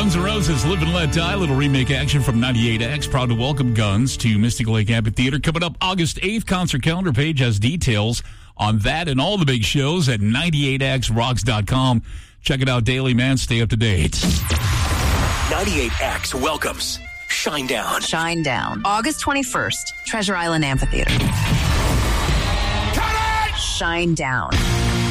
Guns N' Roses, Live and Let Die, little remake action from 98X. Proud to welcome Guns to Mystic Lake Amphitheater. Coming up August 8th, concert calendar page has details on that and all the big shows at 98xrocks.com. Check it out daily, man. Stay up to date. 98X welcomes Shinedown. Shinedown, August 21st, Treasure Island Amphitheater. Shinedown.